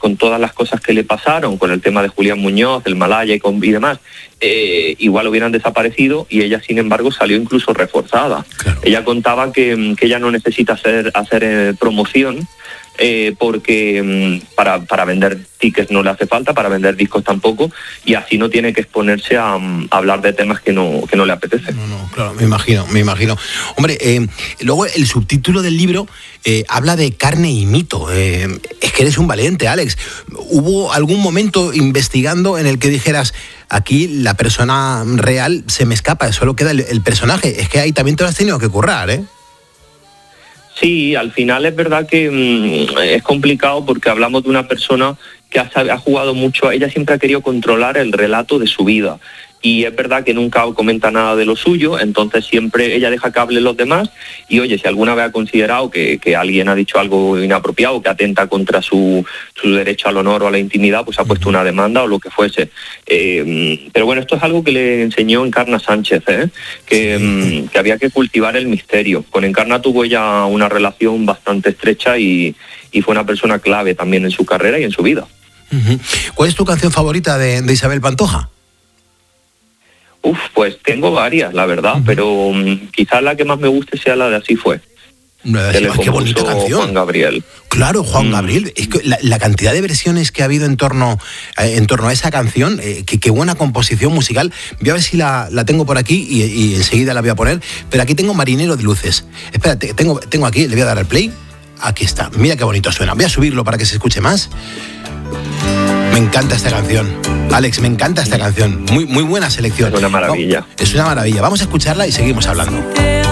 con todas las cosas que le pasaron, con el tema de Julián Muñoz, el Malaya y demás, igual hubieran desaparecido, y ella, sin embargo, salió incluso reforzada. Claro. Ella contaba que ella no necesita hacer promoción, porque para vender tickets no le hace falta, para vender discos tampoco, y así no tiene que exponerse a hablar de temas que no le apetece. No, claro, me imagino. Hombre, luego el subtítulo del libro habla de carne y mito. Es que eres un valiente, Àlex. ¿Hubo algún momento investigando en el que dijeras, aquí la persona real se me escapa, solo queda el personaje? Es que ahí también te lo has tenido que currar, ¿eh? Sí, al final es verdad que es complicado, porque hablamos de una persona que ha jugado mucho. Ella siempre ha querido controlar el relato de su vida, y es verdad que nunca comenta nada de lo suyo, entonces siempre ella deja que hablen los demás, y oye, si alguna vez ha considerado que alguien ha dicho algo inapropiado, que atenta contra su derecho al honor o a la intimidad, pues ha puesto una demanda o lo que fuese. Pero bueno, esto es algo que le enseñó Encarna Sánchez, que había que cultivar el misterio. Con Encarna tuvo ella una relación bastante estrecha, y fue una persona clave también en su carrera y en su vida. ¿Cuál es tu canción favorita de Isabel Pantoja? Pues tengo varias, la verdad, pero quizás la que más me guste sea la de Así fue. Qué bonita canción. Juan Gabriel. Claro, Juan Gabriel. Es que la cantidad de versiones que ha habido en torno a esa canción, qué buena composición musical. Voy a ver si la tengo por aquí y enseguida la voy a poner. Pero aquí tengo Marinero de Luces. Espérate, tengo aquí, le voy a dar al play. Aquí está, mira qué bonito suena. Voy a subirlo para que se escuche más. Me encanta esta canción. Àlex, me encanta esta canción. Muy buena selección. Es una maravilla. Es una maravilla. Vamos a escucharla y seguimos hablando.